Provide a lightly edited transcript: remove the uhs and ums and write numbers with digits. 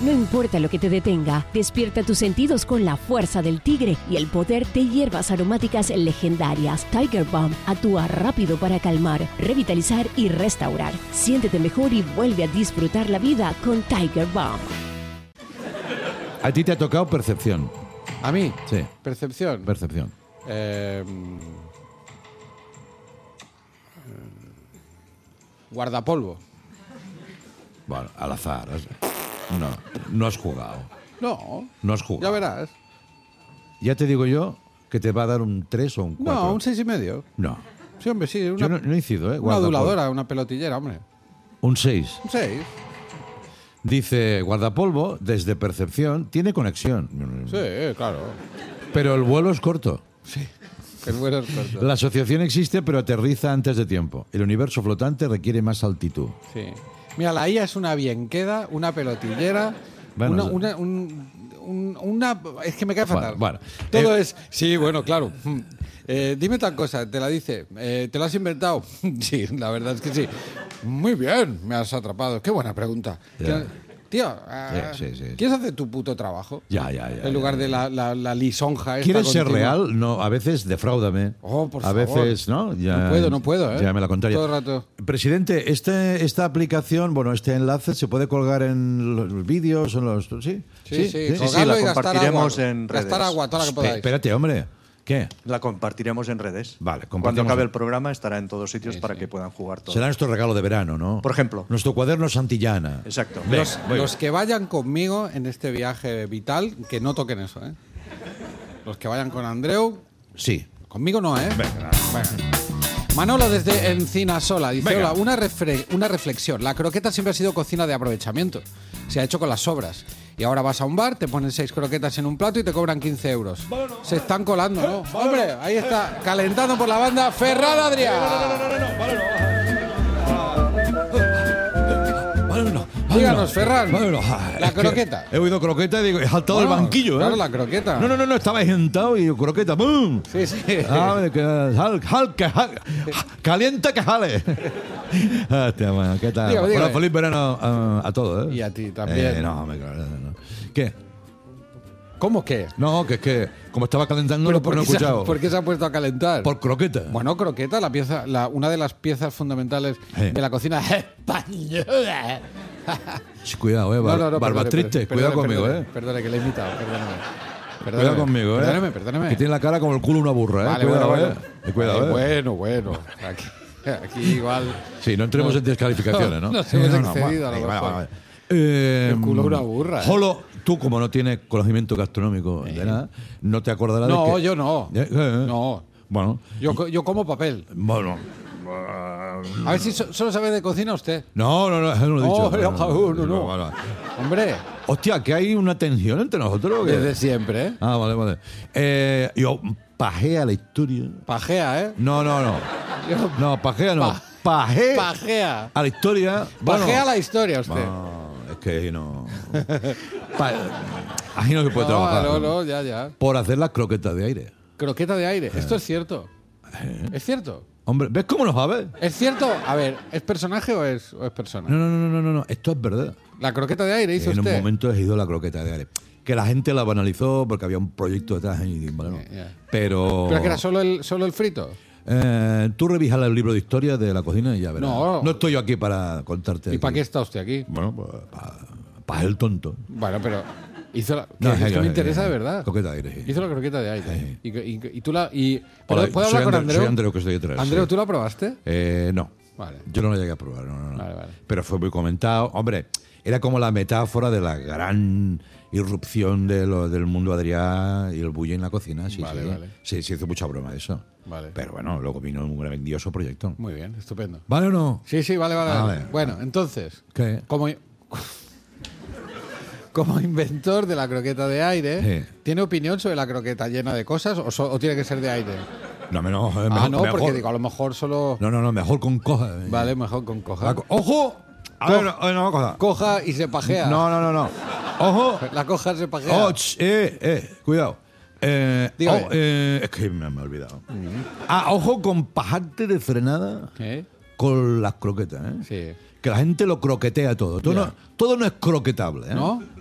No importa lo que te detenga, despierta tus sentidos con la fuerza del tigre y el poder de hierbas aromáticas legendarias. Tiger Balm actúa rápido para calmar, revitalizar y restaurar. Siéntete mejor y vuelve a disfrutar la vida con Tiger Balm. A ti te ha tocado percepción. ¿A mí? Sí. ¿Percepción? Percepción. Guardapolvo. Bueno, al azar. No has jugado. No. No has jugado. Ya verás. Ya te digo yo que te va a dar un 3 o un 4. No, un 6,5. No. Sí, hombre, sí. Yo no incido, una guardapolvo. aduladora, una pelotillera, hombre. Un 6. Un 6. Dice, guardapolvo, desde percepción, tiene conexión. Sí, claro. Pero el vuelo es corto. Sí. El vuelo es corto. La asociación existe, pero aterriza antes de tiempo. El universo flotante requiere más altitud. Sí. Mira, la IA es una bienqueda, una pelotillera, Bueno, es que me cae fatal. Bueno, Todo es... Sí, bueno, claro. Dime tal cosa, te la dice. ¿Te lo has inventado? Sí, la verdad es que sí. Muy bien, me has atrapado. Qué buena pregunta. Ya. Tío, Sí. ¿quieres hacer tu puto trabajo? Ya. En lugar de la lisonja esta ¿Quieres ser continua. real? No, a veces defráudame. Oh, por a favor. veces, ¿no? Ya, No puedo, ¿eh? Ya me la contaría. Todo el rato. Presidente, esta aplicación, bueno, este enlace se puede colgar en los vídeos, en los... ¿Sí? Sí, la colgarlo y gastar compartiremos agua. en redes. Gastar agua, toda la que podáis. Espérate, hombre. ¿Qué? La compartiremos en redes. Vale, Cuando compartimos acabe en- el programa estará en todos sitios para que puedan jugar todos. Será nuestro regalo de verano, ¿no? Por ejemplo. Nuestro cuaderno Santillana. Exacto. Venga, Los que vayan conmigo en este viaje vital, que no toquen eso, ¿eh? Los que vayan con Andreu, Sí. conmigo no, ¿eh? Venga. Manolo desde Encinasola dice, Venga. hola, una reflexión. La croqueta siempre ha sido cocina de aprovechamiento. Se ha hecho con las sobras. Y ahora vas a un bar, te ponen 6 croquetas en un plato y te cobran 15 euros. Se están colando, ¿no? Hombre, ahí está, calentando por la banda, Ferran Adrià. Díganos, Ferran, la croqueta. He oído croqueta y digo, he saltado del Bueno, banquillo, ¿eh? claro, la croqueta. No, estaba sentado y yo, croqueta, ¡pum! Sí, sí. Calienta que jale. Hostia, bueno, ¿qué tal? Dígame, dígame. Bueno, feliz verano a todos, ¿eh? Y a ti también. No, no. ¿Qué? ¿Cómo que? No, que es que como estaba calentando, no he escuchado. ¿Por qué se ha puesto a calentar? Por croqueta. Bueno, croqueta, una de las piezas fundamentales de la cocina española. Sí, cuidado, No, Barbas tristes, cuidado conmigo, Perdone, que le he imitado, perdóname. Cuidado conmigo, Perdóname. Que tiene la cara como el culo de una burra, Vale, Cuidado, bueno. Cuidado, Bueno. Aquí igual... Sí, no entremos en descalificaciones, ¿no? Nos hemos excedido, a lo mejor. El culo de una burra, Jolo, tú como no tienes conocimiento gastronómico de nada, no te acordarás de que... No, yo no. No. Bueno. Yo como papel. Bueno. A ver si solo sabe de cocina usted. No, eso no lo he dicho. No. Vale. Hombre, Hostia, que hay una tensión entre nosotros. ¿o qué? desde siempre, ¿eh? Ah, vale. Yo pajea la historia. Pajea, ¿eh? No. No, pajea no. Pajea Pajea. a la historia. Bueno, Pajea la historia usted. no, es que no. Ahí no se puede trabajar. No, ya. Por hacer las croquetas de aire. Croqueta de aire. Esto es cierto. ¿Es cierto? Hombre, ¿ves cómo lo sabes? ¿Es cierto? A ver, ¿es personaje o es persona? No. Esto es verdad. La croqueta de aire hizo En usted. un momento he ido la croqueta de aire. Que la gente la banalizó porque había un proyecto detrás. Bueno, Ya. Pero. ¿Pero que era solo el frito? Tú revisas el libro de historia de la cocina y ya verás. No. Estoy yo aquí para contarte. ¿Y aquí. para qué está usted aquí? Bueno, para el tonto. Bueno, pero hizo la... No, es que me interesa de verdad. Croqueta de aire, sí. Hizo la croqueta de aire. Sí. Y tú la... Hola, ¿Puedo hablar con Andreu? Soy Andreu, que estoy detrás. Andreu, sí. ¿tú la probaste? No. Vale. Yo no lo llegué a probar, no. Vale. Pero fue muy comentado. Hombre, era como la metáfora de la gran irrupción del mundo Adrià y el bullying en la cocina. Sí, Vale, sí. vale. Sí, hizo mucha broma de eso. Vale. Pero bueno, luego vino un grandioso proyecto. Muy bien, estupendo. ¿Vale o no? Sí, vale. Vale. Bueno, entonces, ¿Qué? como inventor de la croqueta de aire, Sí. ¿tiene opinión sobre la croqueta llena de cosas o tiene que ser de aire? No, mejor, Porque mejor. digo, a lo mejor solo... No, mejor con coja. Vale, mejor con coja. ¡Ojo! A ver, una cosa. Coja y se pajea. No. Ojo. La coja se pajea. Cuidado. Dígame. Es que me he olvidado. Ojo con pajarte de frenada ¿Eh? con las croquetas, ¿eh? Sí. Que la gente lo croquetea todo. Todo no es croquetable, ¿eh? ¿No?